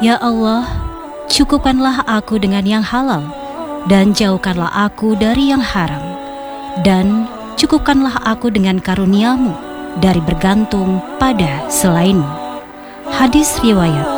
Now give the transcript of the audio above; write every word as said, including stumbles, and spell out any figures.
Ya Allah, cukupkanlah aku dengan yang halal, dan jauhkanlah aku dari yang haram. Dan cukupkanlah aku dengan karunia-Mu dari bergantung pada selain-Mu. Hadis riwayat